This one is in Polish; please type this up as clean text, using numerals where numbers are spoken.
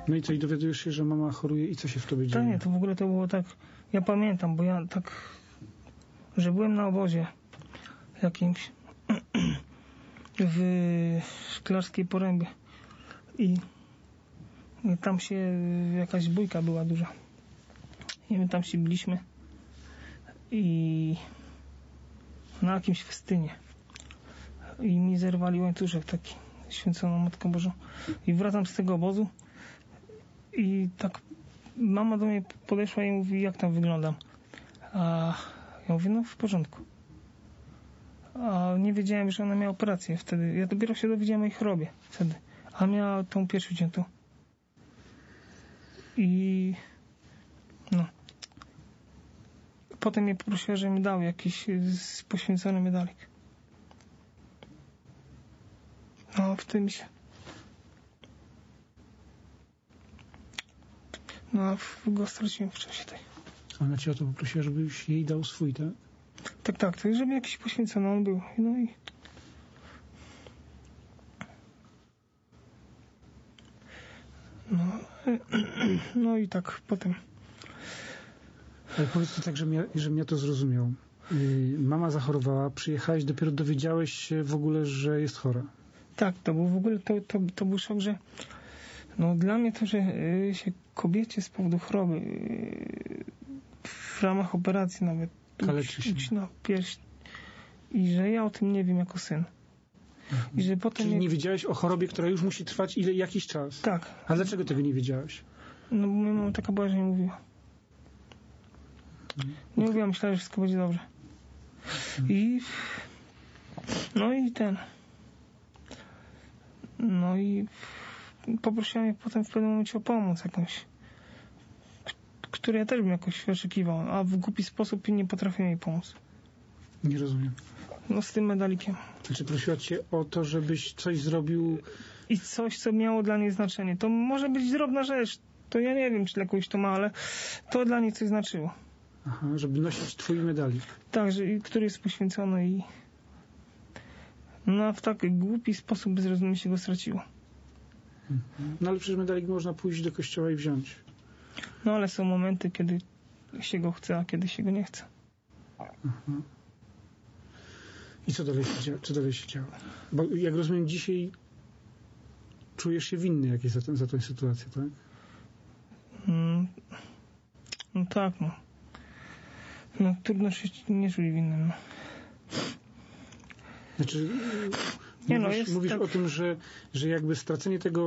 No i co, i dowiadujesz się, że mama choruje i co się w tobie dzieje? Tak, nie, to w ogóle to było tak, ja pamiętam, bo ja tak, że byłem na obozie jakimś w Szklarskiej Porębie i tam się jakaś bójka była duża i my tam się biliśmy i na jakimś festynie i mi zerwali łańcuszek taki święconą Matką Bożą i wracam z tego obozu i tak mama do mnie podeszła i mówi, jak tam wyglądam, a ja mówię, no w porządku, a nie wiedziałem, że ona miała operację wtedy, ja dopiero się dowiedziałem o jej chorobie wtedy, a miała tą pierś uciętą i no potem mnie poprosiła, że mi dał jakiś poświęcony medalik. No, w tym się. No, go straciłem w czasie tej. Ona cię o to poprosiła, żebyś jej dał swój, tak? Tak, to żeby jakiś poświęcony on był. No i... No i tak potem. Ale powiedz to tak, żebym ja to zrozumiał. Mama zachorowała, przyjechałeś, dopiero dowiedziałeś się w ogóle, że jest chora. Tak, to był w ogóle to był szok, że no dla mnie to, że się kobiecie z powodu choroby w ramach operacji nawet ucina pierś i że ja o tym nie wiem jako syn. I że potem Czyli nie wiedziałeś o chorobie, która już musi trwać jakiś czas? Tak. A dlaczego tego nie wiedziałeś? No bo moja mama taka była, że nie mówiła. Nie mówiła, myślała, że wszystko będzie dobrze. I poprosiła mnie potem w pewnym momencie o pomoc jakąś, której ja też bym jakoś oczekiwał, a w głupi sposób nie potrafiłem jej pomóc. Nie rozumiem. No z tym medalikiem. Znaczy prosiła cię o to, żebyś coś zrobił... I coś, co miało dla niej znaczenie. To może być drobna rzecz. To ja nie wiem, czy dla kogoś to ma, ale to dla niej coś znaczyło. Aha, żeby nosić twój medalik. Tak, który jest poświęcony i no w taki głupi sposób bez rozumienia się go straciło. No ale przecież medalik można pójść do kościoła i wziąć. No ale są momenty, kiedy się go chce, a kiedy się go nie chce. Aha. I co dalej się działo? Bo jak rozumiem, dzisiaj czujesz się winny jakieś za tę sytuację, tak? No tak, no. No trudno się nie czuć winnym, no. Znaczy, nie, mówisz tak... o tym, że jakby stracenie tego